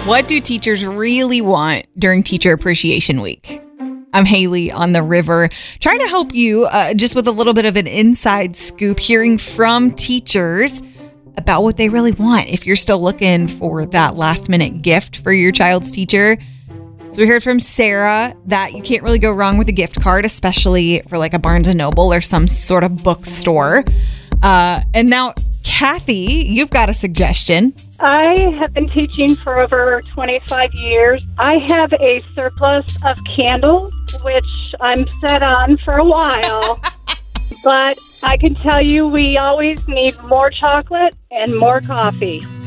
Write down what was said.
What do teachers really want during Teacher Appreciation Week? I'm Haley on the river, trying to help you just with a little bit of an inside scoop, hearing from teachers about what they really want if you're still looking for that last minute gift for your child's teacher. So we heard from Sarah that you can't really go wrong with a gift card, especially for like a Barnes & Noble or some sort of bookstore. And now, Kathy, you've got a suggestion. I have been teaching for over 25 years. I have a surplus of candles, which I'm set on for a while. But I can tell you we always need more chocolate and more coffee.